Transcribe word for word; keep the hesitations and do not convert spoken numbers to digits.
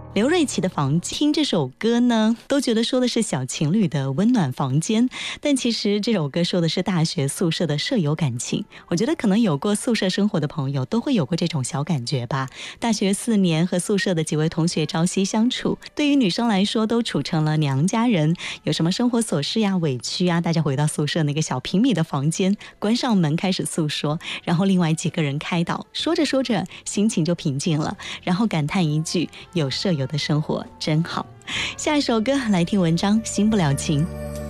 刘瑞琦的房间，听这首歌呢，都觉得说的是小情侣的温暖房间，但其实这首歌说的是大学宿舍的舍友感情。我觉得可能有过宿舍生活的朋友都会有过这种小感觉吧。大学四年和宿舍的几位同学朝夕相处，对于女生来说都处成了娘家人，有什么生活琐事呀、委屈啊，大家回到宿舍那个小平米的房间，关上门开始诉说，然后另外几个人开导，说着说着心情就平静了，然后感叹一句：有舍友的生活真好。下一首歌来听文章《新不了情》。